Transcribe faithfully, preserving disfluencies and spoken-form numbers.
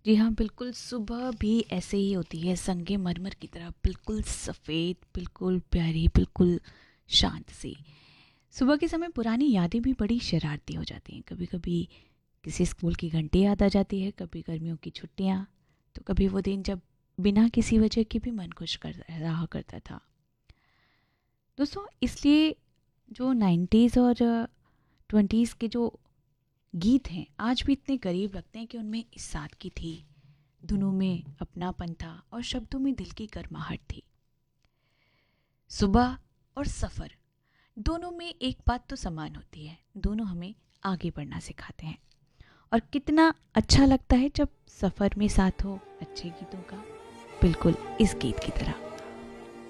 जी हाँ, बिल्कुल सुबह भी ऐसे ही होती है, संगे मरमर की तरह, बिल्कुल सफ़ेद, बिल्कुल प्यारी, बिल्कुल शांत सी। सुबह के समय पुरानी यादें भी बड़ी शरारती हो जाती हैं। कभी कभी किसी स्कूल की घंटी याद आ जाती है, कभी गर्मियों की छुट्टियाँ, तो कभी वो दिन जब बिना किसी वजह के भी मन खुश कर रहा करता था। दोस्तों, इसलिए जो नाइन्टीज़ और ट्वेंटीज़ के जो गीत हैं आज भी इतने करीब लगते हैं कि उनमें इस सादगी थी, धुनों में अपनापन था और शब्दों में दिल की गर्माहट थी। सुबह और सफ़र दोनों में एक बात तो समान होती है, दोनों हमें आगे बढ़ना सिखाते हैं। और कितना अच्छा लगता है जब सफ़र में साथ हो अच्छे गीतों का, बिल्कुल इस गीत की तरह।